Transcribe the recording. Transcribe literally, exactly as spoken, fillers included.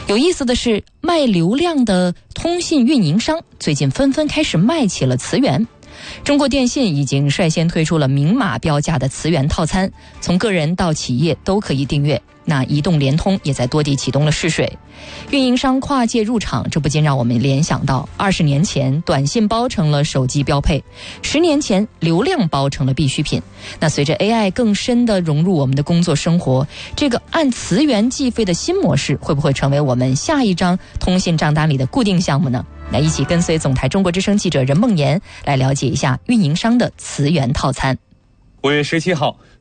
有意思的是，卖流量的通信运营商最近纷纷开始卖起了磁源。中国电信已经率先推出了明码标价的磁源套餐，从个人到企业都可以订阅。那移动、联通也在多地启动了试水，运营商跨界入场，这不禁让我们联想到二十年前短信包成了手机标配，十年前流量包成了必需品。那随着 A I 更深地融入我们的工作生活，这个按磁源计费的新模式会不会成为我们下一张通信账单里的固定项目呢？那一起跟随总台中国之声记者任梦妍来了解一下运营商的磁源套餐。 五月十七号，